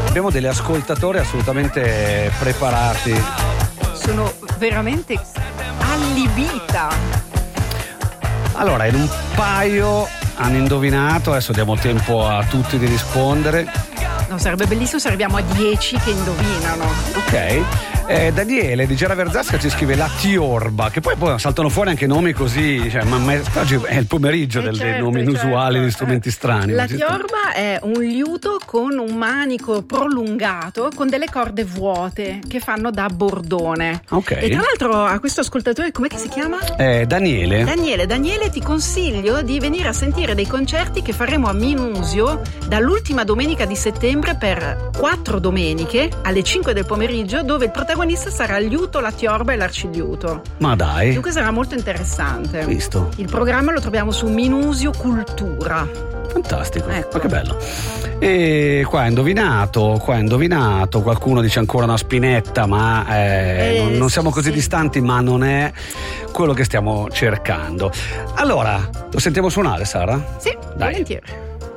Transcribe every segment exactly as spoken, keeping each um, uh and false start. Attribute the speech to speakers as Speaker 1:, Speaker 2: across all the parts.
Speaker 1: Abbiamo degli ascoltatori assolutamente preparati.
Speaker 2: Sono veramente allibita.
Speaker 1: Allora, in un paio hanno indovinato, adesso diamo tempo a tutti di rispondere.
Speaker 2: No, sarebbe bellissimo se arriviamo a dieci che indovinano.
Speaker 1: Ok. Eh, Daniele di Gera Verzasca ci scrive la tiorba, che poi, poi saltano fuori anche nomi così, cioè, ma, ma oggi è il pomeriggio
Speaker 2: eh
Speaker 1: del,
Speaker 2: certo,
Speaker 1: dei nomi
Speaker 2: certo.
Speaker 1: inusuali, di strumenti strani.
Speaker 2: La tiorba è un liuto con un manico prolungato con delle corde vuote che fanno da bordone.
Speaker 1: Ok.
Speaker 2: E tra l'altro a questo ascoltatore, com'è che si chiama?
Speaker 1: Eh, Daniele.
Speaker 2: Daniele, Daniele, ti consiglio di venire a sentire dei concerti che faremo a Minusio dall'ultima domenica di settembre per quattro domeniche alle cinque del pomeriggio, dove il protagonista sarà il liuto, la tiorba e l'arciliuto.
Speaker 1: Ma dai.
Speaker 2: Dunque sarà molto interessante.
Speaker 1: Visto.
Speaker 2: Il programma lo troviamo su Minusio Cultura.
Speaker 1: Fantastico,
Speaker 2: Ecco.
Speaker 1: Ma che bello. E qua è indovinato, qua è indovinato, qualcuno dice ancora una Spinetta, ma eh,
Speaker 2: Eh,
Speaker 1: non, non siamo così
Speaker 2: sì.
Speaker 1: distanti, ma non è quello che stiamo cercando. Allora, lo sentiamo suonare, Sara?
Speaker 2: Sì,
Speaker 1: Dai.
Speaker 2: volentieri.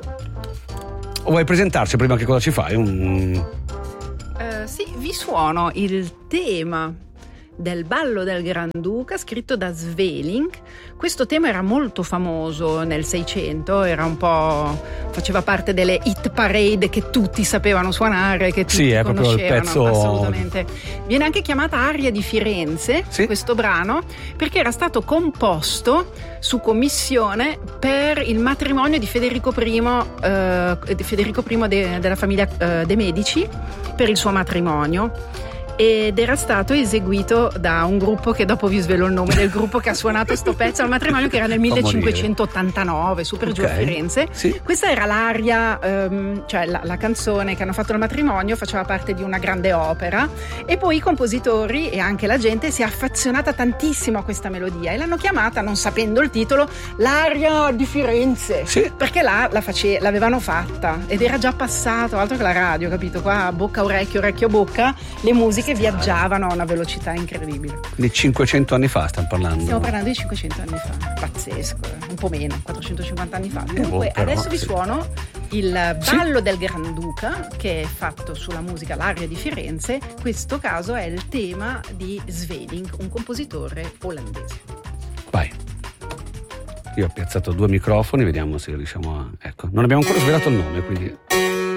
Speaker 1: O vuoi presentarci prima? Che cosa ci fai? Un...
Speaker 2: Eh, sì, vi suono il tema del ballo del Granduca scritto da Sweelinck. Questo tema era molto famoso nel Seicento, era un po', faceva parte delle hit parade che tutti sapevano suonare, che tutti
Speaker 1: Sì, è proprio il
Speaker 2: conoscevano.
Speaker 1: pezzo.
Speaker 2: Assolutamente. Viene anche chiamata Aria di Firenze,
Speaker 1: Sì.
Speaker 2: questo brano, perché era stato composto su commissione per il matrimonio di Federico I, eh, di Federico I de, della famiglia eh, De Medici, per il suo matrimonio. Ed era stato eseguito da un gruppo che dopo vi svelo il nome del gruppo che ha suonato sto pezzo al matrimonio, che era nel millecinquecentottantanove, super giù a
Speaker 1: Ok.
Speaker 2: Firenze.
Speaker 1: Sì.
Speaker 2: Questa era l'aria, ehm, cioè la, la canzone che hanno fatto al matrimonio, faceva parte di una grande opera, e poi i compositori e anche la gente si è affezionata tantissimo a questa melodia e l'hanno chiamata, non sapendo il titolo, l'Aria di Firenze.
Speaker 1: Sì.
Speaker 2: Perché là la face- l'avevano fatta ed era già passato, altro che la radio, capito? Qua bocca orecchio, orecchio bocca, le musiche viaggiavano a una velocità incredibile.
Speaker 1: Di cinquecento anni fa stiamo parlando.
Speaker 2: Stiamo parlando di cinquecento anni fa, pazzesco, eh? Un po' meno, quattrocentocinquanta anni fa. Dunque,
Speaker 1: boh, però,
Speaker 2: adesso vi
Speaker 1: sì.
Speaker 2: suono il ballo del Granduca, che è fatto sulla musica L'Aria di Firenze. Questo caso è il tema di Sweelinck, un compositore olandese.
Speaker 1: Vai. Io ho piazzato due microfoni, vediamo se riusciamo a... Ecco, non abbiamo ancora svelato il nome, quindi...